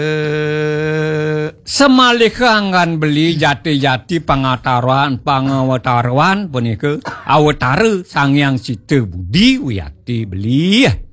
Semalikangan beli jati-jati pangawataran punika awatara Sang Hyang Sita Budi Wiyati beli